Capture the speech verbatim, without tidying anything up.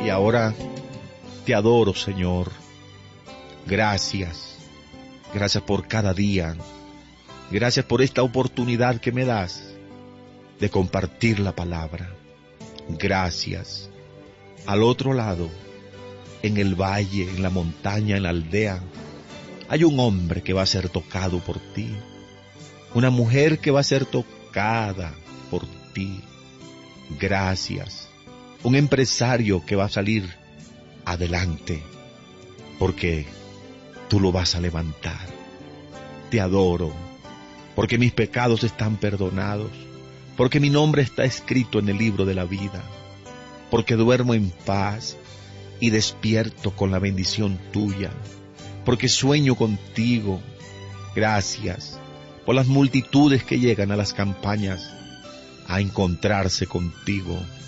Y ahora te adoro, Señor. Gracias. Gracias por cada día. Gracias por esta oportunidad que me das de compartir la palabra. Gracias. Al otro lado, en el valle, en la montaña, en la aldea, hay un hombre que va a ser tocado por ti. Una mujer que va a ser tocada por ti. Gracias. Un empresario que va a salir adelante, porque tú lo vas a levantar. Te adoro, porque mis pecados están perdonados, porque mi nombre está escrito en el libro de la vida, porque duermo en paz y despierto con la bendición tuya, porque sueño contigo. Gracias por las multitudes que llegan a las campañas a encontrarse contigo.